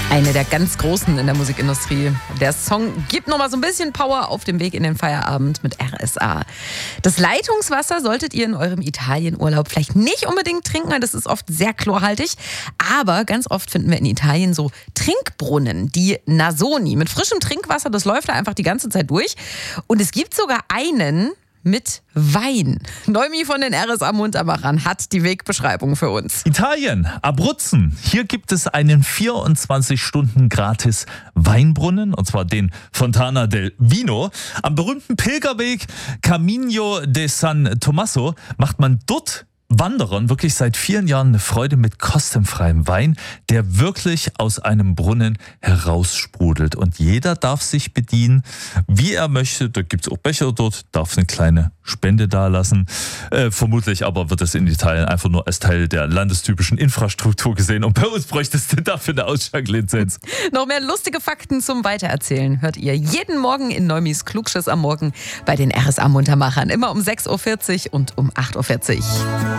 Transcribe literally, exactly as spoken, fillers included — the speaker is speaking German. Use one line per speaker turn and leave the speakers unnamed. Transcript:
Eine der ganz Großen in der Musikindustrie. Der Song gibt nochmal so ein bisschen Power auf dem Weg in den Feierabend mit R S A. Das Leitungswasser solltet ihr in eurem Italienurlaub vielleicht nicht unbedingt trinken, weil das ist oft sehr chlorhaltig. Aber ganz oft finden wir in Italien so Trinkbrunnen, die Nasoni, mit frischem Trinkwasser. Das läuft da einfach die ganze Zeit durch. Und es gibt sogar einen mit Wein. Neumi von den R S A Muntermachern hat die Wegbeschreibung für uns.
Italien, Abruzzen. Hier gibt es einen vierundzwanzig Stunden gratis Weinbrunnen, und zwar den Fontana del Vino. Am berühmten Pilgerweg Camino de San Tommaso macht man dort Wanderern wirklich seit vielen Jahren eine Freude mit kostenfreiem Wein, der wirklich aus einem Brunnen heraussprudelt. Und jeder darf sich bedienen, wie er möchte. Da gibt es auch Becher dort, darf eine kleine Spende dalassen. Äh, vermutlich aber wird es in Italien einfach nur als Teil der landestypischen Infrastruktur gesehen. Und bei uns bräuchtest du dafür eine Ausschanklizenz.
Noch mehr lustige Fakten zum Weitererzählen hört ihr jeden Morgen in Neumis Klugschiss am Morgen bei den R S A Muntermachern. Immer um sechs Uhr vierzig und um acht Uhr vierzig.